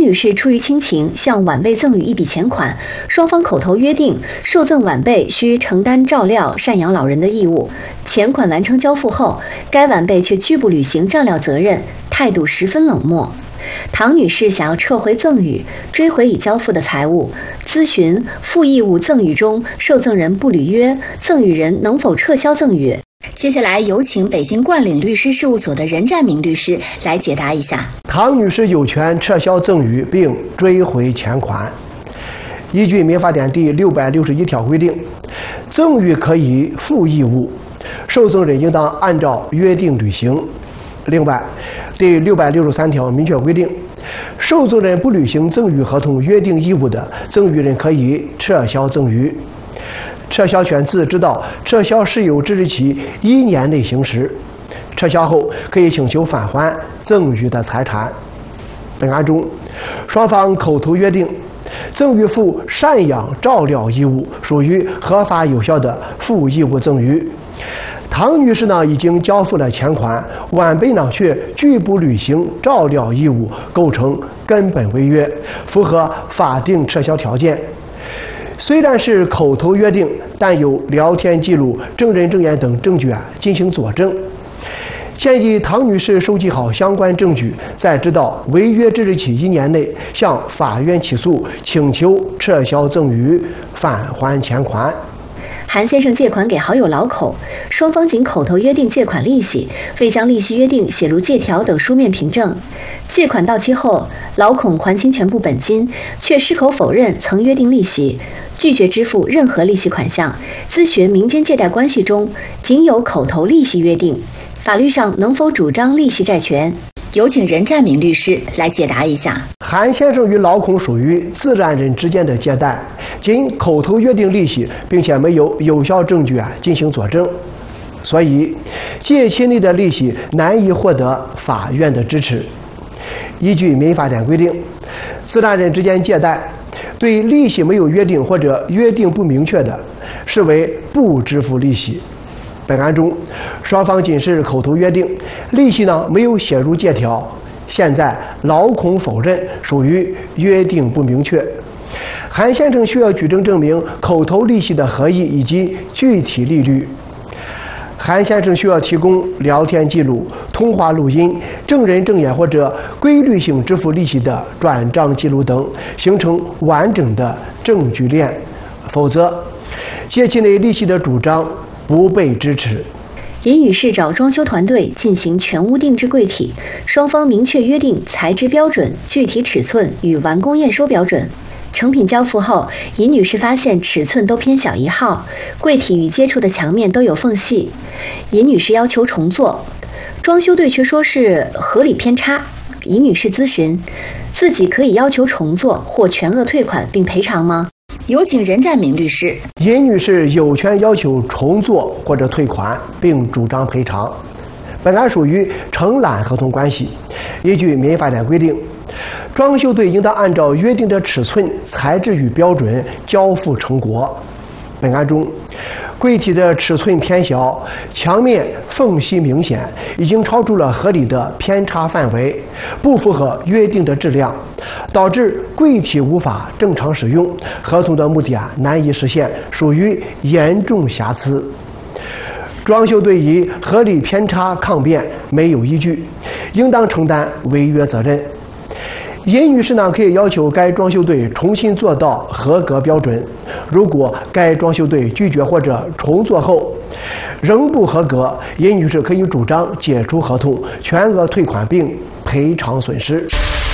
女士出于亲情向晚辈赠与一笔钱款，双方口头约定，受赠晚辈需承担照料、赡养老人的义务。钱款完成交付后，该晚辈却拒不履行照料责任，态度十分冷漠。唐女士想要撤回赠与，追回已交付的财物，咨询负义务赠与中受赠人不履约，赠与人能否撤销赠与。接下来有请北京冠岭律师事务所的任占明律师来解答一下。 唐女士有权撤销赠与并追回钱款。依据民法典第661条规定，赠与可以负义务，受赠人应当按照约定履行。另外，第663条明确规定，受赠人不履行赠与合同约定义务的，赠与人可以撤销赠与。撤销权自知道撤销事由之日起1年内行使，撤销后可以请求返还赠与的财产。本案中，双方口头约定，赠与负赡养照料义务，属于合法有效的负义务赠与。唐女士已经交付了钱款，晚辈却拒不履行照料义务，构成根本违约，符合法定撤销条件。虽然是口头约定，但有聊天记录、证人证言等证据进行佐证。建议唐女士收集好相关证据，在知道违约之日起1年内向法院起诉，请求撤销赠与，返还钱款。 韩先生借款给好友老口，双方仅口头约定借款利息，未将利息约定写入借条等书面凭证。借款到期后，老孔还清全部本金，却矢口否认曾约定利息，拒绝支付任何利息款项。咨询民间借贷关系中仅有口头利息约定，法律上能否主张利息债权？有请任占明律师来解答一下。 韩先生与老孔属于自然人之间的借贷，仅口头约定利息，并且没有有效证据进行佐证，所以借期内的利息难以获得法院的支持。依据民法典规定，自然人之间借贷，对利息没有约定或者约定不明确的，视为不支付利息。本案中，双方仅是口头约定，利息没有写入借条。现在老孔否认，属于约定不明确。韩先生需要举证证明口头利息的合意以及具体利率。韩先生需要提供聊天记录、通话录音、证人证言或者规律性支付利息的转账记录等，形成完整的证据链，否则借期内利息的主张不被支持。 尹女士找装修团队进行全屋定制柜体，双方明确约定材质标准、具体尺寸与完工验收标准。成品交付后，尹女士发现尺寸都偏小1号，柜体与接触的墙面都有缝隙。尹女士要求重做，装修队却说是合理偏差。尹女士咨询，自己可以要求重做或全额退款并赔偿吗？有请任占明律师。 尹女士有权要求重做或者退款，并主张赔偿。本案属于承揽合同关系，依据民法典规定，装修队应当按照约定的尺寸、材质与标准交付成果。本案中，柜体的尺寸偏小，墙面缝隙明显，已经超出了合理的偏差范围，不符合约定的质量，导致柜体无法正常使用，合同的目的难以实现，属于严重瑕疵。装修队以合理偏差抗辩没有依据，应当承担违约责任。尹女士可以要求该装修队重新做到合格标准。如果该装修队拒绝或者重做后仍不合格，尹女士可以主张解除合同，全额退款并赔偿损失。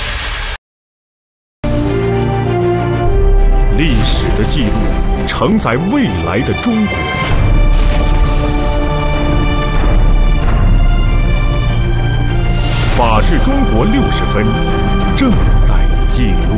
历史的记录承载未来的中国。法治中国60分正在记录。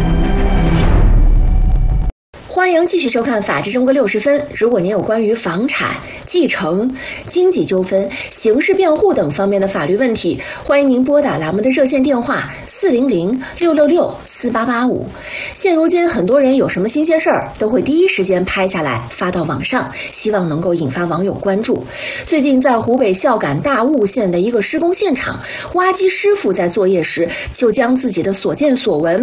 欢迎继续收看《法治中国60分》。如果您有关于房产、继承、经济纠纷、刑事辩护等方面的法律问题，欢迎您拨打栏目的热线电话400-666-4885。现如今，很多人有什么新鲜事儿，都会第一时间拍下来发到网上，希望能够引发网友关注。最近，在湖北孝感大悟县的一个施工现场，挖机师傅在作业时，就将自己的所见所闻